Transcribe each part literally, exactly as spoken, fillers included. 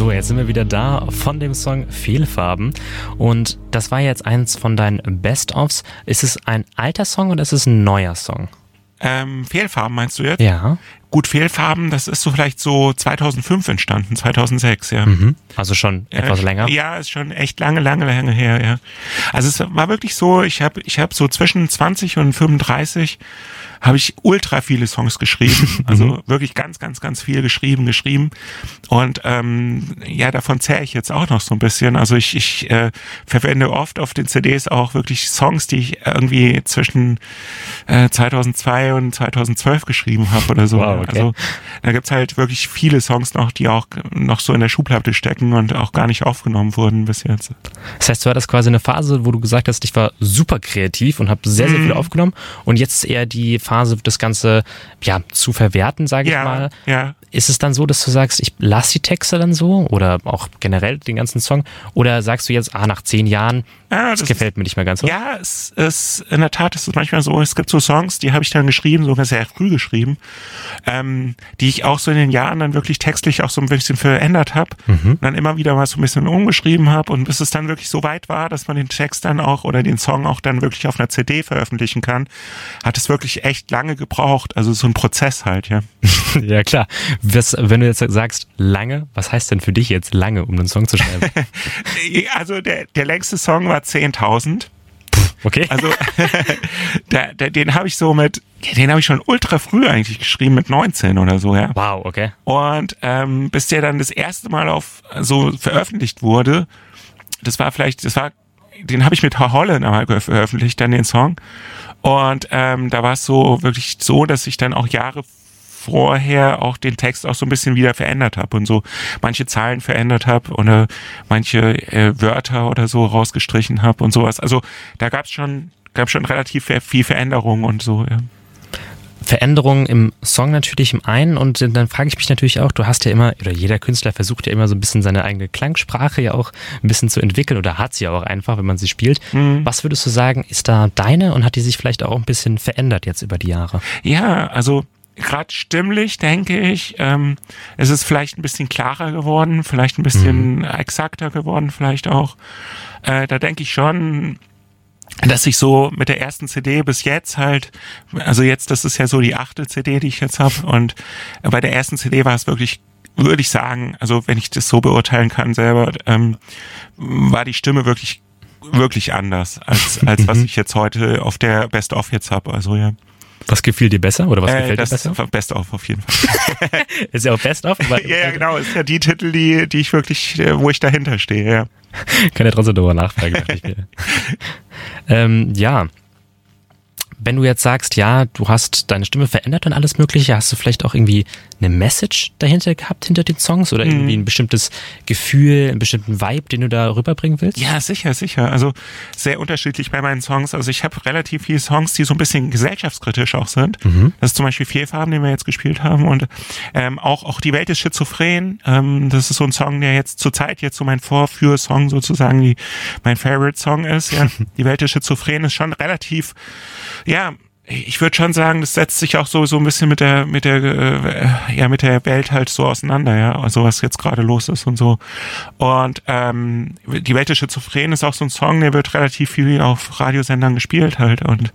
So, jetzt sind wir wieder da von dem Song Fehlfarben und das war jetzt eins von deinen Best-ofs. Ist es ein alter Song oder ist es ein neuer Song? Ähm, Fehlfarben meinst du jetzt? Ja. Gut, Fehlfarben, das ist so vielleicht so zweitausendfünf entstanden, zweitausendsechs, ja. Mhm. Also schon etwas äh, länger? Ja, ist schon echt lange, lange, lange her, ja. Also es war wirklich so, ich habe ich hab so zwischen zwanzig und fünfunddreißig habe ich ultra viele Songs geschrieben, also mhm. wirklich ganz, ganz, ganz viel geschrieben, geschrieben und ähm, ja, davon zähre ich jetzt auch noch so ein bisschen. Also ich, ich äh, verwende oft auf den C Ds auch wirklich Songs, die ich irgendwie zwischen äh, zweitausendzwei und zweitausendzwölf geschrieben habe oder so. Wow, okay. Also da gibt's halt wirklich viele Songs noch, die auch noch so in der Schublade stecken und auch gar nicht aufgenommen wurden bis jetzt. Das heißt, du hattest quasi eine Phase, wo du gesagt hast, ich war super kreativ und habe sehr, sehr viel aufgenommen und jetzt ist eher die Phase, das Ganze ja zu verwerten, sage ich ja, mal. Ja. Ist es dann so, dass du sagst, ich lasse die Texte dann so oder auch generell den ganzen Song oder sagst du jetzt, ah, nach zehn Jahren, ja, das, das gefällt mir nicht mehr ganz so? Ja, es ist in der Tat ist es manchmal so, es gibt so Songs, die habe ich dann geschrieben, sogar sehr früh geschrieben, ähm, die ich auch so in den Jahren dann wirklich textlich auch so ein bisschen verändert habe, mhm. dann immer wieder mal so ein bisschen umgeschrieben habe und bis es dann wirklich so weit war, dass man den Text dann auch oder den Song auch dann wirklich auf einer C D veröffentlichen kann, hat es wirklich echt lange gebraucht, also so ein Prozess halt, ja. Ja, klar. Was, wenn du jetzt sagst, lange, was heißt denn für dich jetzt lange, um einen Song zu schreiben? Also der, der längste Song war zehntausend. Okay. Also der, der, den habe ich so mit, den habe ich schon ultra früh eigentlich geschrieben, mit neunzehn oder so, ja. Wow, okay. Und ähm, bis der dann das erste Mal auf so veröffentlicht wurde, das war vielleicht, das war, den habe ich mit Holland einmal veröffentlicht, dann den Song. Und ähm, da war es so wirklich so, dass ich dann auch Jahre vorher auch den Text auch so ein bisschen wieder verändert habe und so manche Zahlen verändert habe oder manche äh, Wörter oder so rausgestrichen habe und sowas. Also da gab es schon, gab schon relativ viel Veränderung und so, ja. Veränderungen im Song natürlich im einen und dann frage ich mich natürlich auch, du hast ja immer, oder jeder Künstler versucht ja immer so ein bisschen seine eigene Klangsprache ja auch ein bisschen zu entwickeln oder hat sie ja auch einfach, wenn man sie spielt. Mhm. Was würdest du sagen, ist da deine und hat die sich vielleicht auch ein bisschen verändert jetzt über die Jahre? Ja, also gerade stimmlich, denke ich, ähm, es ist vielleicht ein bisschen klarer geworden, vielleicht ein bisschen mhm. exakter geworden, vielleicht auch. Äh, da denke ich schon, dass ich so mit der ersten C D bis jetzt halt, also jetzt, das ist ja so die achte C D, die ich jetzt habe und bei der ersten C D war es wirklich, würde ich sagen, also wenn ich das so beurteilen kann selber, ähm, war die Stimme wirklich, wirklich anders als, als was ich jetzt heute auf der Best-of jetzt habe, also ja. Was gefiel dir besser oder was äh, gefällt dir das besser? Best of auf jeden Fall. Ist ja auch Best of. ja, ja, genau. Ist ja die Titel, die, die ich wirklich, wo ich dahinter stehe. Ja. Kann ja trotzdem darüber nachfragen. Dachte ich mir. ähm, ja. Wenn du jetzt sagst, ja, du hast deine Stimme verändert und alles Mögliche, hast du vielleicht auch irgendwie eine Message dahinter gehabt, hinter den Songs oder irgendwie ein bestimmtes Gefühl, einen bestimmten Vibe, den du da rüberbringen willst? Ja, sicher, sicher. Also sehr unterschiedlich bei meinen Songs. Also ich habe relativ viele Songs, die so ein bisschen gesellschaftskritisch auch sind. Mhm. Das ist zum Beispiel Fehlfarben, den wir jetzt gespielt haben und ähm, auch auch Die Welt ist schizophren. Ähm, das ist so ein Song, der jetzt zurzeit jetzt so mein Vorführsong sozusagen, die mein Favorite-Song ist. Ja, Die Welt ist schizophren ist schon relativ, ja, ich würde schon sagen, das setzt sich auch so so ein bisschen mit der mit der äh, ja mit der Welt halt so auseinander, ja, also was jetzt gerade los ist und so. Und ähm, Die Welt ist schizophren ist auch so ein Song, der wird relativ viel auf Radiosendern gespielt halt. Und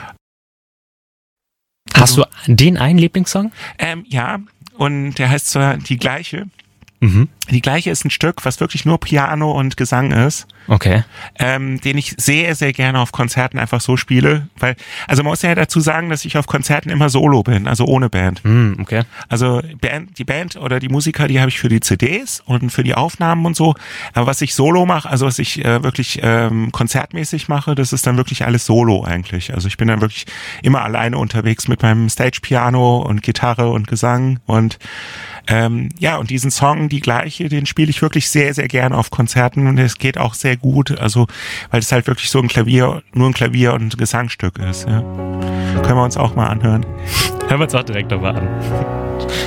hast du den einen Lieblingssong? Ähm, ja, und der heißt zwar Die Gleiche. Mhm. Die Gleiche ist ein Stück, was wirklich nur Piano und Gesang ist. Okay. Ähm, den ich sehr, sehr gerne auf Konzerten einfach so spiele, weil, also man muss ja dazu sagen, dass ich auf Konzerten immer solo bin, also ohne Band. Mm, okay. Also Band, die Band oder die Musiker, die habe ich für die C Ds und für die Aufnahmen und so, aber was ich solo mache, also was ich äh, wirklich ähm, konzertmäßig mache, das ist dann wirklich alles solo eigentlich. Also ich bin dann wirklich immer alleine unterwegs mit meinem Stage-Piano und Gitarre und Gesang und ähm, ja, und diesen Song, Die Gleiche, den spiele ich wirklich sehr, sehr gerne auf Konzerten und es geht auch sehr gut, also weil es halt wirklich so ein Klavier, nur ein Klavier- und Gesangstück ist. Ja. Können wir uns auch mal anhören. Hören wir uns auch direkt nochmal an.